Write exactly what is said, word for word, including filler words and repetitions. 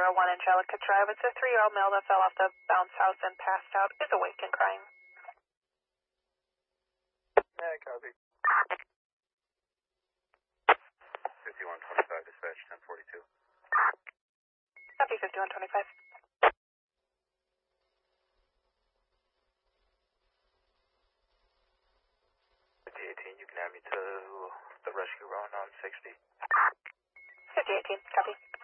zero one Angelica Drive. It's a three-year-old male that fell off the bounce house and passed out. Is awake and crying. Yeah, copy. fifty-one twenty-five, dispatch ten forty-two. Copy, fifty-one twenty-five. fifty eighteen, you can have me to the rescue run on sixty. fifty eighteen, copy.